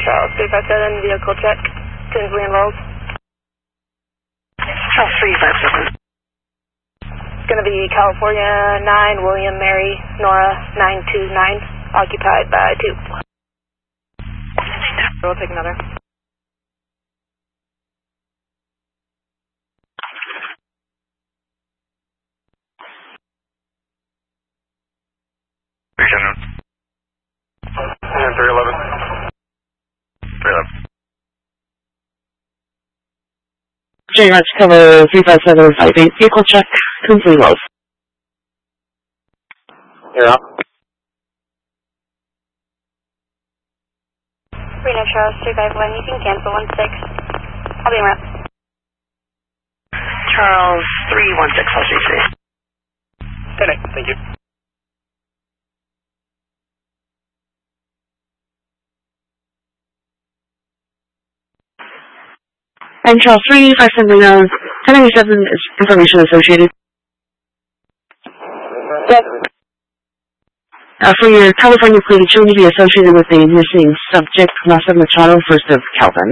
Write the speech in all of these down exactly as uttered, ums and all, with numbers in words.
Charles three five seven, vehicle check, Tinsley and Rolls. Charles three five seven. It's going to be California nine, William Mary, Nora nine two nine, occupied by two. We'll take another. And three eleven. three eleven. J Rats cover three five seven five eight, vehicle check, Tinsley Rolls. You're up. Reno Charles three five one, you can cancel one six. I'll be en route. Charles three one six, I'll see you. ten eight, thank you. And Charles three five seven, uh, ten eighty-seven is information associated. Yes. Uh, for your California plate, it should be associated with a missing subject, Massa Machado, first of Calvin.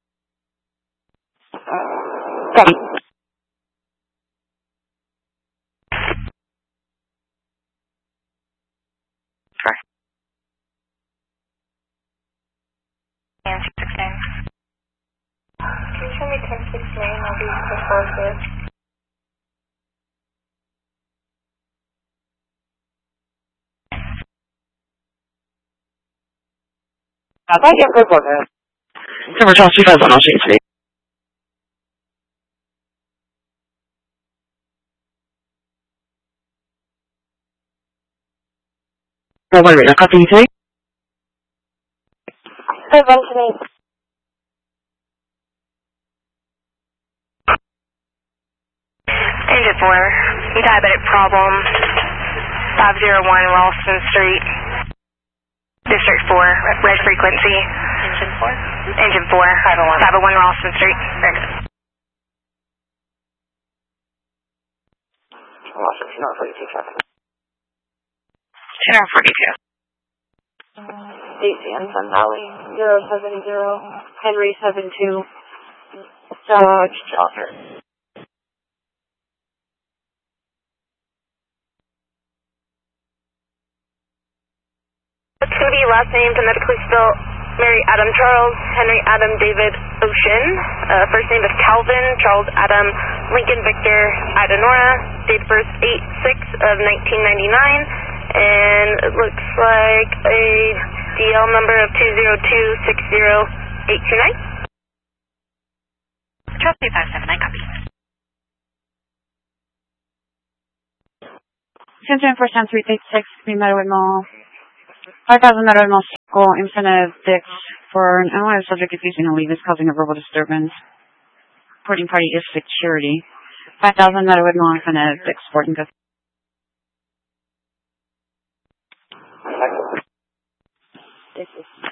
Copy. Okay. ten sixteen. Can you show me ten sixteen? I'll be responsive. I thought you were good for that. Cover Charles three five one, I'll see you. No, wait a minute, copy you today? Hey, one to me. Engine four, diabetic problem, five oh one Ralston Street, District four, red frequency. Engine four? Engine four, five oh one Ralston Street. Very good. Not forty-two traffic. ten forty-two. Stacy and Sun Valley, zero seven zero, Henry seven two, Dodge Charger. It's going to be last name phonetically spelled Mary Adam Charles, Henry Adam David Ocean. Uh, first name is Calvin, Charles Adam, Lincoln Victor, Ida Nora. Date of birth eight six of nineteen ninety-nine. And it looks like a D L number of two zero two six zero eight two nine. Charles two five seven, I copy. Center for Sam three eight six, Green Meadowood Mall. five thousand Meadowood Mall Circle, incentive Dix for an unwanted subject accusing a leave is causing a verbal disturbance. Reporting party is security. five thousand Meadowood Mall, incentive Dix, Sporting Goods. Dix is